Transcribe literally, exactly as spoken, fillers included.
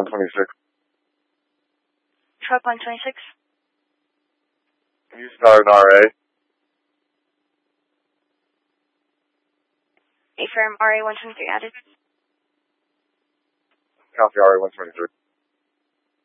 one twenty-six. Truck one twenty-six. Can you start an R A? Affirm R A one twenty-three added. Copy R A one twenty-three.